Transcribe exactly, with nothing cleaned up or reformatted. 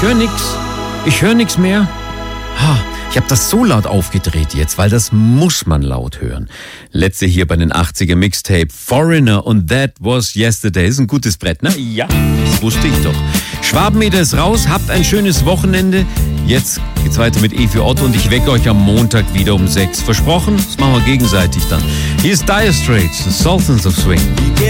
Ich höre nix. Ich höre nix mehr. Ha, ich habe das so laut aufgedreht jetzt, weil das muss man laut hören. Letzte hier bei den achtziger Mixtape Foreigner und That Was Yesterday. Ist ein gutes Brett, ne? Ja, das wusste ich doch. Schwabenmeter ist raus, habt ein schönes Wochenende. Jetzt geht's weiter mit E für Otto und ich wecke euch am Montag wieder um sechs. Versprochen, das machen wir gegenseitig dann. Hier ist Dire Straits, The Sultans of Swing.